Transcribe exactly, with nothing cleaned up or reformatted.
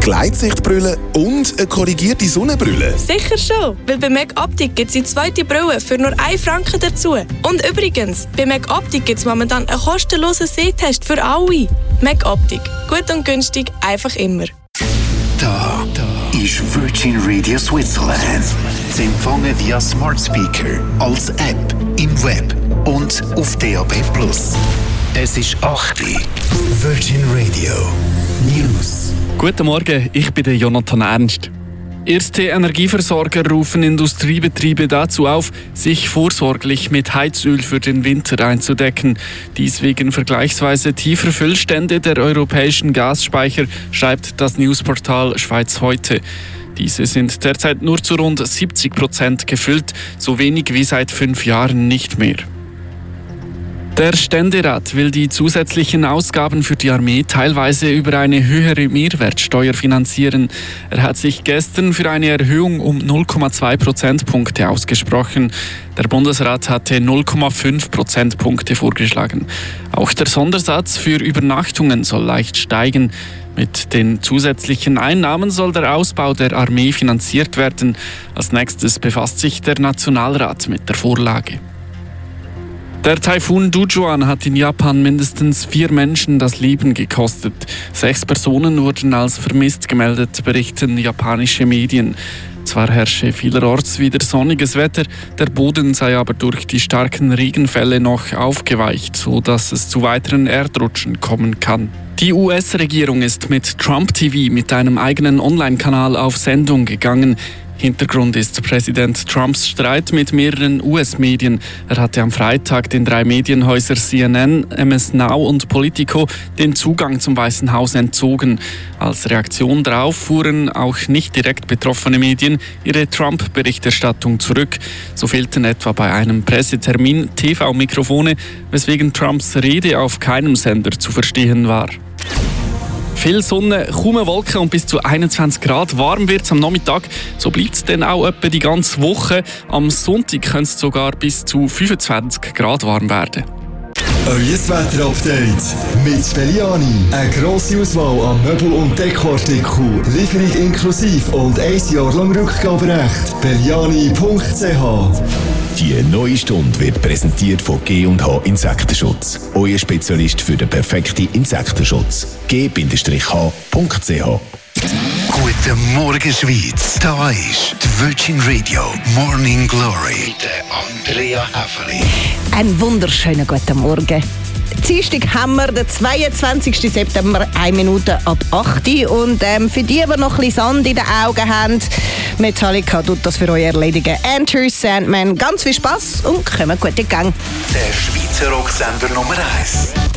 Gleitsichtbrille und eine korrigierte Sonnenbrille? Sicher schon, weil bei Mac Optik gibt es die zweite Brille für nur einen Franken dazu. Und übrigens, bei Mac Optik gibt es momentan einen kostenlosen Sehtest für alle. Mac Optik. Gut und günstig, einfach immer. Da, da ist Virgin Radio Switzerland. Zu empfangen via Smart Speaker, als App, im Web und auf D A B plus. Es ist acht Uhr. Virgin Radio News. Guten Morgen, ich bin der Jonathan Ernst. Erste Energieversorger rufen Industriebetriebe dazu auf, sich vorsorglich mit Heizöl für den Winter einzudecken. Dies wegen vergleichsweise tiefer Füllstände der europäischen Gasspeicher, schreibt das Newsportal Schweiz heute. Diese sind derzeit nur zu rund siebzig Prozent gefüllt, so wenig wie seit fünf Jahren nicht mehr. Der Ständerat will die zusätzlichen Ausgaben für die Armee teilweise über eine höhere Mehrwertsteuer finanzieren. Er hat sich gestern für eine Erhöhung um null Komma zwei Prozentpunkte ausgesprochen. Der Bundesrat hatte null Komma fünf Prozentpunkte vorgeschlagen. Auch der Sondersatz für Übernachtungen soll leicht steigen. Mit den zusätzlichen Einnahmen soll der Ausbau der Armee finanziert werden. Als nächstes befasst sich der Nationalrat mit der Vorlage. Der Taifun Dujuan hat in Japan mindestens vier Menschen das Leben gekostet. Sechs Personen wurden als vermisst gemeldet, berichten japanische Medien. Zwar herrsche vielerorts wieder sonniges Wetter, der Boden sei aber durch die starken Regenfälle noch aufgeweicht, sodass es zu weiteren Erdrutschen kommen kann. Die U S-Regierung ist mit Trump T V mit einem eigenen Online-Kanal auf Sendung gegangen. Hintergrund ist Präsident Trumps Streit mit mehreren U S-Medien. Er hatte am Freitag den drei Medienhäusern C N N, M S Now und Politico den Zugang zum Weißen Haus entzogen. Als Reaktion darauf fuhren auch nicht direkt betroffene Medien ihre Trump-Berichterstattung zurück. So fehlten etwa bei einem Pressetermin T V-Mikrofone, weswegen Trumps Rede auf keinem Sender zu verstehen war. Viel Sonne, kaum Wolken und bis zu einundzwanzig Grad. Warm wird es am Nachmittag. So bleibt es dann auch etwa die ganze Woche. Am Sonntag könnte es sogar bis zu fünfundzwanzig Grad warm werden. Euer Wetter-Update mit Belliani. Eine grosse Auswahl an Möbel- und Dekoartikeln. Lieferung inklusive und ein Jahr lang Rückgaberecht. Belliani punkt c h. Die neue Stunde wird präsentiert von G und H Insektenschutz. Euer Spezialist für den perfekten Insektenschutz. G H punkt c h. Guten Morgen, Schweiz. Da ist die Virgin Radio Morning Glory mit Andrea Häfeli. Einen wunderschönen guten Morgen. Dienstag haben wir den zweiundzwanzigsten September, eine Minute ab acht Uhr. Und ähm, für die, die noch ein bisschen Sand in den Augen haben, Metallica tut das für euch erledigen. Enter Sandman, ganz viel Spass und kommen gut in Gang. Der Schweizer Rocksender Nummer eins.